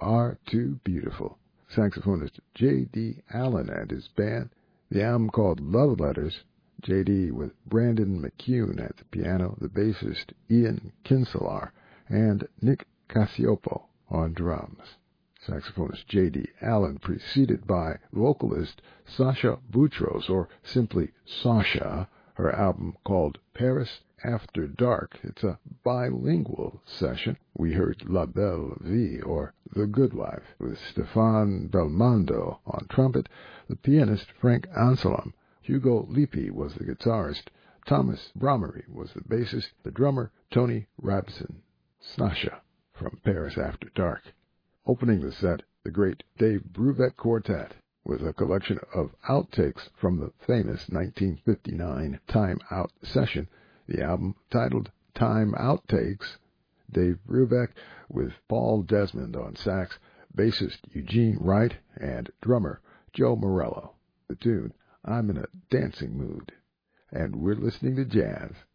Are Too Beautiful. Saxophonist J.D. Allen and his band. The album called Love Letters. J.D. with Brandon McCune at the piano, the bassist Ian Kinselaar, and Nick Cacioppo on drums. Saxophonist J.D. Allen, preceded by vocalist Sasha Boutros, or simply Sasha, her album called Paris After Dark. It's a bilingual session. We heard La Belle Vie, or The Good Wife, with Stefan Belmondo on trumpet, the pianist Frank Anselm. Hugo Lippi was the guitarist. Thomas Brommery was the bassist. The drummer, Tony Rabson. Sasha from Paris After Dark. Opening the set, the great Dave Brubeck Quartet, with a collection of outtakes from the famous 1959 Time Out session, the album titled Time Outtakes. Dave Brubeck with Paul Desmond on sax, bassist Eugene Wright, and drummer Joe Morello. The tune, I'm in a Dancing Mood. And we're listening to jazz